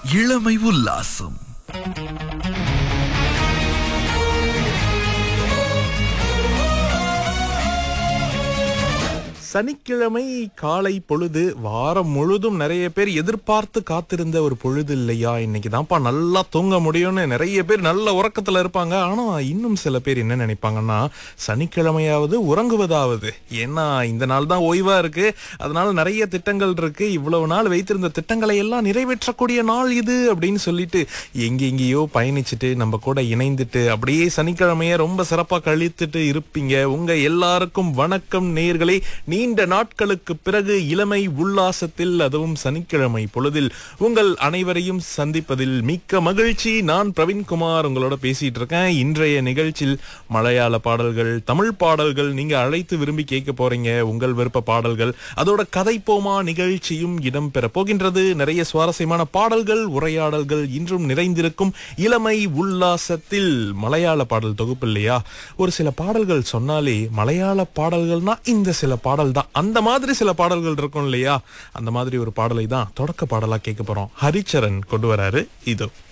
இளமை உல்லாசம். சனிக்கிழமை காலை பொழுது வாரம் முழுதும் நிறைய பேர் எதிர்பார்த்து காத்திருந்த ஒரு பொழுது இல்லையா? இன்னைக்கு தான்ப்பா நல்லா தூங்க முடியும்னு நிறைய பேர் நல்ல உறக்கத்துல இருப்பாங்க. ஆனா இன்னும் சில பேர் என்ன நினைப்பாங்கன்னா, சனிக்கிழமையாவது உறங்குவதாவது, ஏன்னா இந்த நாள் தான் ஓய்வா இருக்கு, அதனால நிறைய திட்டங்கள் இருக்கு, இவ்வளவு நாள் வைத்திருந்த திட்டங்களை எல்லாம் நிறைவேற்றக்கூடிய நாள் இது அப்படின்னு சொல்லிட்டு எங்கெங்கேயோ பயணிச்சுட்டு நம்ம கூட இணைந்துட்டு அப்படியே சனிக்கிழமைய ரொம்ப சிறப்பா கழித்துட்டு இருப்பீங்க. உங்க எல்லாருக்கும் வணக்கம் நேயர்களே. நீண்ட நாட்களுக்கு பிறகு இளமை உல்லாசத்தில், அதுவும் சனிக்கிழமை பொழுதில் உங்கள் அனைவரையும் சந்திப்பதில் மிக்க மகிழ்ச்சி. நான் பிரவீன்குமார் உங்களோட பேசிட்டு இருக்கேன். இன்றைய நிகழ்ச்சியில் மலையாள பாடல்கள், தமிழ் பாடல்கள் நீங்க அழைத்து விரும்பி கேட்க போறீங்க, உங்கள் விருப்ப பாடல்கள். அதோட கதைப்போமா நிகழ்ச்சியும் இடம்பெற போகின்றது. நிறைய சுவாரஸ்யமான பாடல்கள், உரையாடல்கள் இன்றும் நிறைந்திருக்கும் இளமை உல்லாசத்தில். மலையாள பாடல் தொகுப்பு இல்லையா? ஒரு சில பாடல்கள் சொன்னாலே மலையாள பாடல்கள்னா இந்த சில பாடல் தான், அந்த மாதிரி சில பாடல்கள் இருக்கும் இல்லையா? அந்த மாதிரி ஒரு பாடலை தான் தொடக்க பாடலா கேட்க போறோம். ஹரிச்சரன் கொண்டு வராரு இதோ.